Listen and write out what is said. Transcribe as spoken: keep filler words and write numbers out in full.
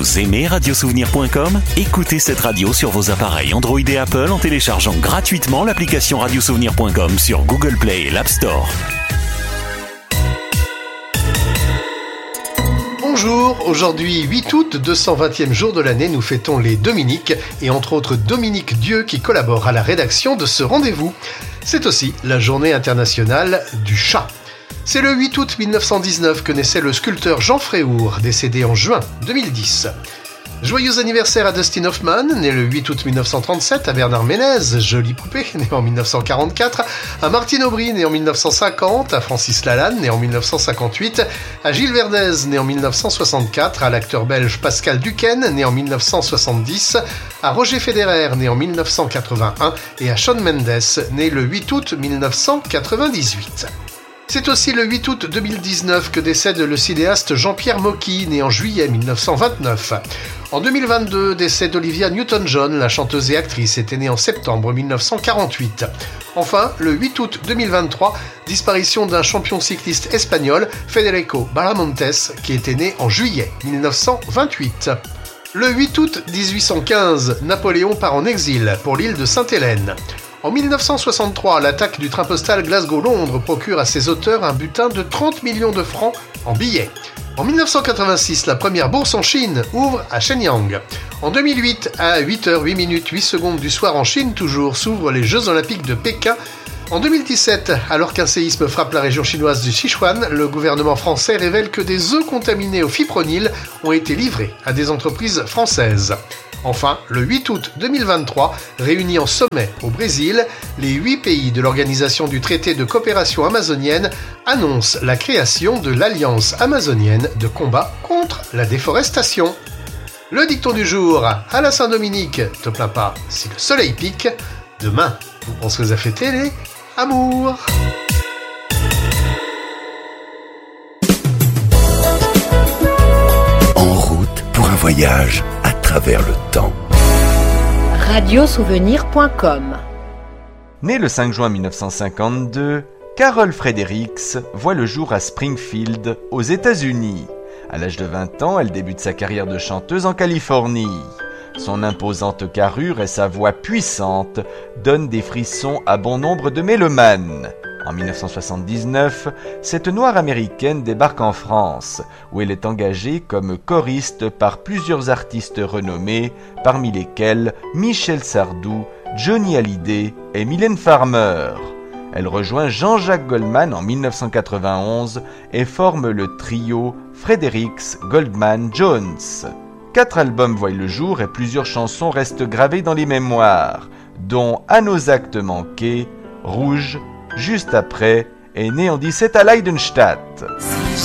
Vous aimez radiosouvenir point com ? Écoutez cette radio sur vos appareils Android et Apple en téléchargeant gratuitement l'application radiosouvenir point com sur Google Play et l'App Store. Bonjour, aujourd'hui huit août, deux cent vingtième jour de l'année, nous fêtons les Dominiques et entre autres Dominique Dieu qui collabore à la rédaction de ce rendez-vous. C'est aussi la journée internationale du chat. C'est le huit août mille neuf cent dix-neuf que naissait le sculpteur Jean Fréhour, décédé en juin deux mille dix. Joyeux anniversaire à Dustin Hoffman, né le huit août mille neuf cent trente-sept, à Bernard Ménez, jolie poupée, né en mille neuf cent quarante-quatre, à Martine Aubry, né en mille neuf cent cinquante, à Francis Lalanne, né en mille neuf cent cinquante-huit, à Gilles Verdez, né en mille neuf cent soixante-quatre, à l'acteur belge Pascal Duquesne, né en mille neuf cent soixante-dix, à Roger Federer, né en mille neuf cent quatre-vingt-un, et à Shawn Mendes, né le huit août mille neuf cent quatre-vingt-dix-huit. C'est aussi le huit août deux mille dix-neuf que décède le cinéaste Jean-Pierre Mocky, né en juillet mille neuf cent vingt-neuf. En deux mille vingt-deux, décède Olivia Newton-John, la chanteuse et actrice, était née en septembre mille neuf cent quarante-huit. Enfin, le huit août deux mille vingt-trois, disparition d'un champion cycliste espagnol, Federico Baramontes, qui était né en juillet mille neuf cent vingt-huit. Le huit août dix-huit cent quinze, Napoléon part en exil pour l'île de Sainte-Hélène. En mille neuf cent soixante-trois, l'attaque du train postal Glasgow-Londres procure à ses auteurs un butin de trente millions de francs en billets. En mille neuf cent quatre-vingt-six, la première bourse en Chine ouvre à Shenyang. En deux mille huit, à huit heures huit minutes huit secondes du soir en Chine toujours, s'ouvrent les Jeux Olympiques de Pékin. En deux mille dix-sept, alors qu'un séisme frappe la région chinoise du Sichuan, le gouvernement français révèle que des œufs contaminés au fipronil ont été livrés à des entreprises françaises. Enfin, le huit août deux mille vingt-trois, réunis en sommet au Brésil, les huit pays de l'Organisation du traité de coopération amazonienne annoncent la création de l'Alliance amazonienne de combat contre la déforestation. Le dicton du jour, à la Saint-Dominique, te plains pas si le soleil pique. Demain, vous penserez à fêter les amours. En route pour un voyage à travers le temps. radiosouvenir point com. Né le cinq juin mille neuf cent cinquante-deux, Carol Fredericks voit le jour à Springfield, aux États-Unis. À l'âge de vingt ans, elle débute sa carrière de chanteuse en Californie. Son imposante carrure et sa voix puissante donnent des frissons à bon nombre de mélomanes. En mille neuf cent soixante-dix-neuf, cette noire américaine débarque en France, où elle est engagée comme choriste par plusieurs artistes renommés, parmi lesquels Michel Sardou, Johnny Hallyday et Mylène Farmer. Elle rejoint Jean-Jacques Goldman en mille neuf cent quatre-vingt-onze et forme le trio Fredericks Goldman Jones. Quatre albums voient le jour et plusieurs chansons restent gravées dans les mémoires, dont À nos actes manqués, Rouge, Juste après, et Né en dix-sept à Leidenstadt.